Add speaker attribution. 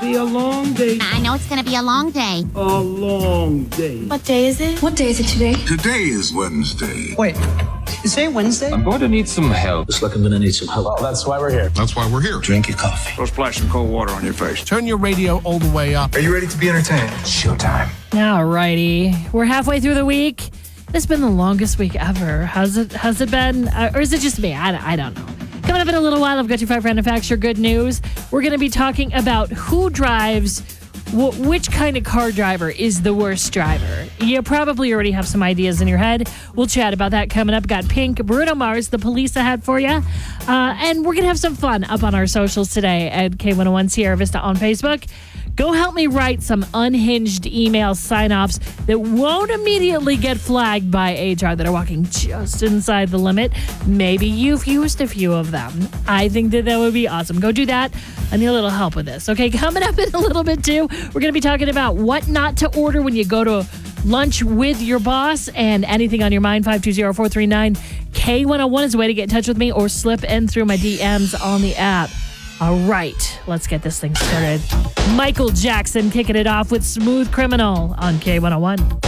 Speaker 1: be a long day.
Speaker 2: I know it's going to be a long day.
Speaker 1: A long day.
Speaker 3: What day is it?
Speaker 4: What day is it today?
Speaker 5: Today is Wednesday.
Speaker 6: Wait, is it Wednesday?
Speaker 7: I'm going to need some help.
Speaker 8: Looks like I'm going to need some help.
Speaker 6: Well, that's why we're here.
Speaker 5: That's why we're here.
Speaker 8: Drink your coffee.
Speaker 5: Go splash some cold water on your face.
Speaker 9: Turn your radio all the way up.
Speaker 5: Are you ready to be entertained?
Speaker 8: Showtime.
Speaker 3: Alrighty. We're halfway through the week. This has been the longest week ever. Has it been? Or is it just me? I don't know. Coming up in a little while, I've got your 5 random facts, your good news. We're going to be talking about who drives, which kind of car driver is the worst driver. You probably already have some ideas in your head. We'll chat about that coming up. Got Pink, Bruno Mars, The Police ahead for you. And we're going to have some fun up on our socials today at K101 Sierra Vista on Facebook. Go help me write some unhinged email sign-offs that won't immediately get flagged by HR that are walking just inside the limit. Maybe you've used a few of them. I think that would be awesome. Go do that. I need a little help with this. Okay, coming up in a little bit too, we're going to be talking about what not to order when you go to lunch with your boss and anything on your mind. 520-439 K101 is a way to get in touch with me or slip in through my DMs on the app. All right, let's get this thing started. Michael Jackson kicking it off with Smooth Criminal on K101.